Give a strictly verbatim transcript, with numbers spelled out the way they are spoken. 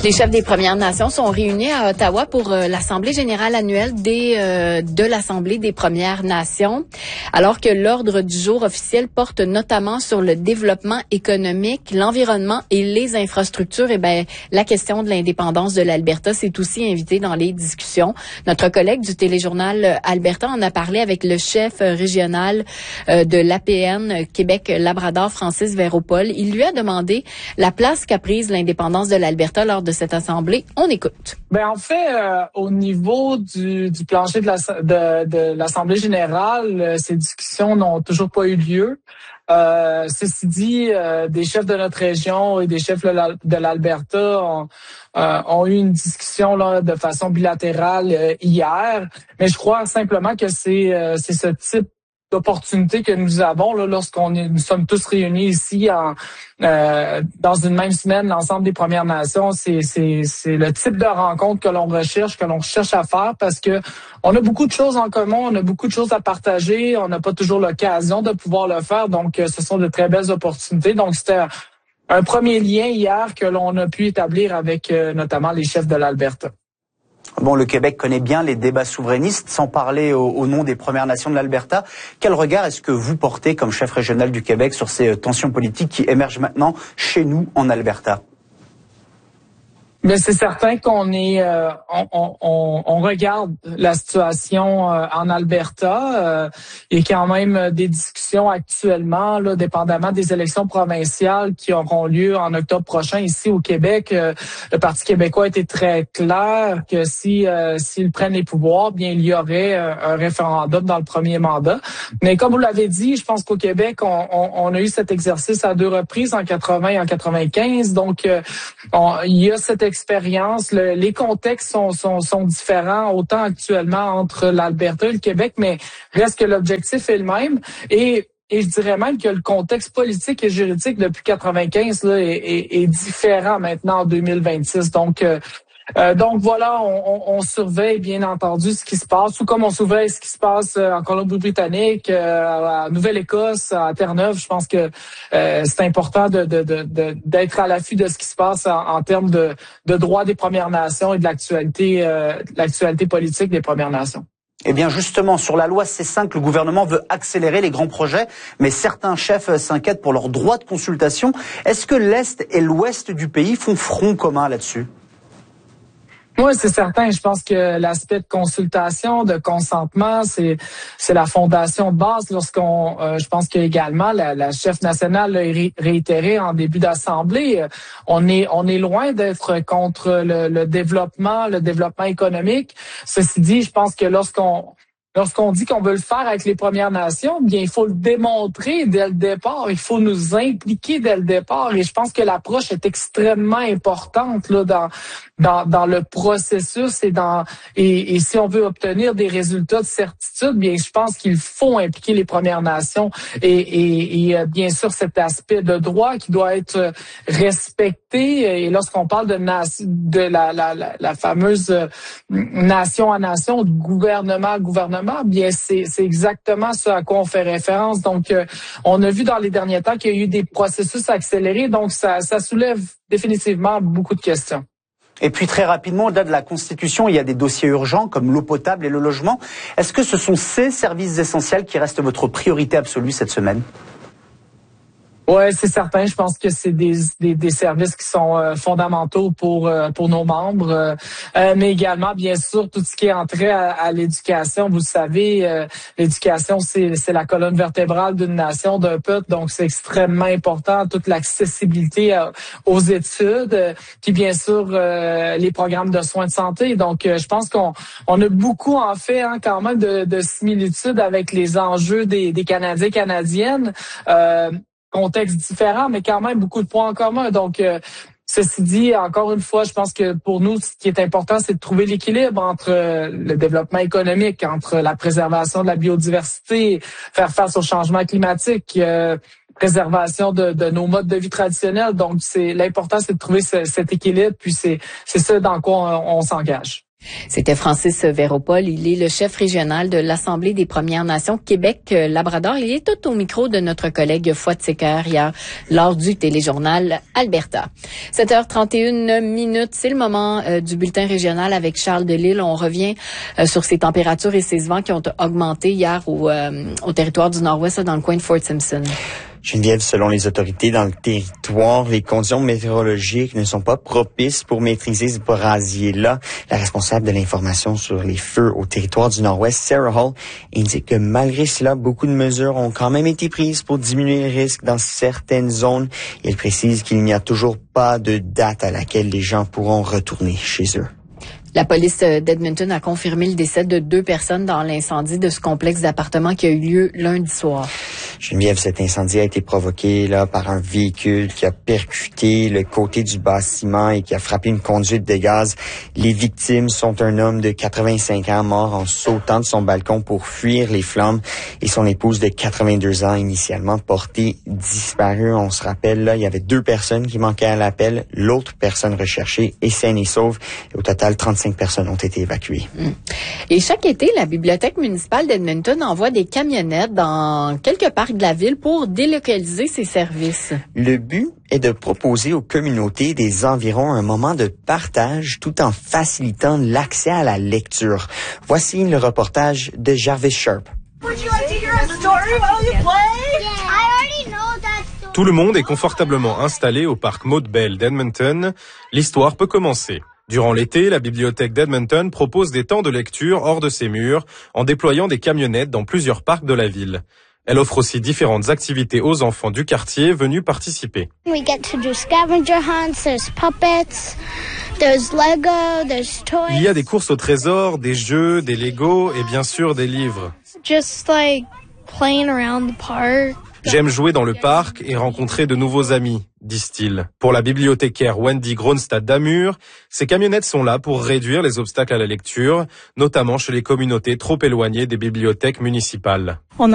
Les chefs des Premières Nations sont réunis à Ottawa pour euh, l'Assemblée générale annuelle des, euh, de l'Assemblée des Premières Nations, alors que l'ordre du jour officiel porte notamment sur le développement économique, l'environnement et les infrastructures. Et ben, la question de l'indépendance de l'Alberta s'est aussi invitée dans les discussions. Notre collègue du téléjournal Alberta en a parlé avec le chef régional euh, de l'A P N Québec-Labrador, Francis Véropol. Il lui a demandé la place qu'a prise l'indépendance de l'Alberta lors de cette assemblée. On écoute. Ben en fait, euh, au niveau du, du plancher de, la, de, de l'Assemblée générale, euh, ces discussions n'ont toujours pas eu lieu. Euh, ceci dit, euh, des chefs de notre région et des chefs de l'Alberta ont, euh, ont eu une discussion là de façon bilatérale euh, hier. Mais je crois simplement que c'est euh, c'est ce type d'opportunité que nous avons là lorsqu'on est, nous sommes tous réunis ici en euh, dans une même semaine, l'ensemble des Premières Nations. C'est c'est c'est le type de rencontre que l'on recherche, que l'on cherche à faire parce que on a beaucoup de choses en commun, on a beaucoup de choses à partager, on n'a pas toujours l'occasion de pouvoir le faire. Donc, ce sont de très belles opportunités. Donc, c'était un premier lien hier que l'on a pu établir avec euh, notamment les chefs de l'Alberta. Bon, le Québec connaît bien les débats souverainistes, sans parler au, au nom des Premières Nations de l'Alberta. Quel regard est-ce que vous portez comme chef régional du Québec sur ces tensions politiques qui émergent maintenant chez nous en Alberta? Mais c'est certain qu'on est, euh, on, on, on regarde la situation euh, en Alberta. Euh, il y a quand même des discussions actuellement, là, dépendamment des élections provinciales qui auront lieu en octobre prochain ici au Québec. Euh, le Parti québécois a été très clair que si euh, s'ils prennent les pouvoirs, bien il y aurait euh, un référendum dans le premier mandat. Mais comme vous l'avez dit, je pense qu'au Québec, on, on, on a eu cet exercice à deux reprises, en quatre-vingts et en quatre-vingt-quinze. Donc, euh, on, il y a cette expérience. Le, les contextes sont, sont, sont différents, autant actuellement entre l'Alberta et le Québec, mais reste que l'objectif est le même. Et Et je dirais même que le contexte politique et juridique depuis quatre-vingt-quinze là, est, est, est différent maintenant en deux mille vingt-six. Donc, euh, euh, donc voilà, on, on, on surveille bien entendu ce qui se passe, tout comme on surveille ce qui se passe en Colombie-Britannique, euh, à Nouvelle-Écosse, à Terre-Neuve. Je pense que euh, c'est important de, de, de, de, d'être à l'affût de ce qui se passe en, en termes de, de droits des Premières Nations et de l'actualité, euh, de l'actualité politique des Premières Nations. Eh bien justement, sur la loi C cinq, le gouvernement veut accélérer les grands projets, mais certains chefs s'inquiètent pour leur droit de consultation. Est-ce que l'Est et l'Ouest du pays font front commun là-dessus? Oui, c'est certain. Je pense que l'aspect de consultation, de consentement, c'est c'est la fondation de base. Lorsqu'on, euh, je pense qu'également la, la chef nationale l'a ré, réitéré en début d'assemblée, on est on est loin d'être contre le, le développement, le développement économique. Ceci dit, je pense que lorsqu'on Lorsqu'on dit qu'on veut le faire avec les Premières Nations, bien, il faut le démontrer dès le départ. Il faut nous impliquer dès le départ. Et je pense que l'approche est extrêmement importante là dans dans, dans le processus et dans et, et si on veut obtenir des résultats de certitude, bien, je pense qu'il faut impliquer les Premières Nations et, et, et bien sûr cet aspect de droit qui doit être respecté. Et lorsqu'on parle de de la la, la, la fameuse nation à nation, de gouvernement à gouvernement, bien c'est c'est exactement ce à quoi on fait référence. Donc euh, on a vu dans les derniers temps qu'il y a eu des processus accélérés, donc ça ça soulève définitivement beaucoup de questions. Et puis très rapidement, au-delà de la Constitution, il y a des dossiers urgents comme l'eau potable et le logement. Est-ce que ce sont ces services essentiels qui restent votre priorité absolue cette semaine? Ouais, c'est certain. Je pense que c'est des, des, des services qui sont euh, fondamentaux pour euh, pour nos membres, euh, euh, mais également bien sûr tout ce qui est entré à, à l'éducation. Vous le savez, euh, l'éducation c'est c'est la colonne vertébrale d'une nation, d'un peuple, donc c'est extrêmement important. Toute l'accessibilité à, aux études, euh, puis bien sûr euh, les programmes de soins de santé. Donc euh, je pense qu'on on a beaucoup en fait hein, quand même de, de similitudes avec les enjeux des, des Canadiens et Canadiennes. Euh, contexte différent, mais quand même beaucoup de points en commun. Donc, euh, ceci dit, encore une fois, je pense que pour nous, ce qui est important, c'est de trouver l'équilibre entre euh, le développement économique, entre la préservation de la biodiversité, faire face au changement climatique, euh, préservation de, de nos modes de vie traditionnels. Donc, c'est l'important, c'est de trouver ce, cet équilibre, puis c'est c'est ce dans quoi on, on s'engage. C'était Francis Véropol. Il est le chef régional de l'Assemblée des Premières Nations Québec-Labrador. Il est tout au micro de notre collègue Fouad Secker hier lors du téléjournal Alberta. sept heures trente et une minutes, c'est le moment euh, du bulletin régional avec Charles Delisle. On revient euh, sur ces températures et ces vents qui ont augmenté hier au, euh, au territoire du Nord-Ouest, dans le coin de Fort Simpson. Geneviève, selon les autorités dans le territoire, les conditions météorologiques ne sont pas propices pour maîtriser ce brasier-là. La responsable de l'information sur les feux au territoire du Nord-Ouest, Sarah Hall, indique que malgré cela, beaucoup de mesures ont quand même été prises pour diminuer le risque dans certaines zones. Et elle précise qu'il n'y a toujours pas de date à laquelle les gens pourront retourner chez eux. La police d'Edmonton a confirmé le décès de deux personnes dans l'incendie de ce complexe d'appartements qui a eu lieu lundi soir. Geneviève, cet incendie a été provoqué là par un véhicule qui a percuté le côté du bâtiment et qui a frappé une conduite de gaz. Les victimes sont un homme de quatre-vingt-cinq ans mort en sautant de son balcon pour fuir les flammes et son épouse de quatre-vingt-deux ans initialement portée disparue. On se rappelle, là, il y avait deux personnes qui manquaient à l'appel. L'autre personne recherchée est saine et sauve. Et au total, trente-cinq personnes ont été évacuées. Et chaque été, la Bibliothèque municipale d'Edmonton envoie des camionnettes dans quelques parcs de la ville pour délocaliser ses services. Le but est de proposer aux communautés des environs un moment de partage tout en facilitant l'accès à la lecture. Voici le reportage de Jarvis Sharp. Tout le monde est confortablement installé au parc Maud Bell d'Edmonton. L'histoire peut commencer. Durant l'été, la bibliothèque d'Edmonton propose des temps de lecture hors de ses murs en déployant des camionnettes dans plusieurs parcs de la ville. Elle offre aussi différentes activités aux enfants du quartier venus participer. We get to do scavenger hunts, there's puppets, there's Lego, there's toys. Il y a des courses au trésor, des jeux, des Lego et bien sûr des livres. Just like playing around the park. J'aime jouer dans le parc et rencontrer de nouveaux amis, disent-ils. Pour la bibliothécaire Wendy Gronstad d'Amur, ces camionnettes sont là pour réduire les obstacles à la lecture, notamment chez les communautés trop éloignées des bibliothèques municipales.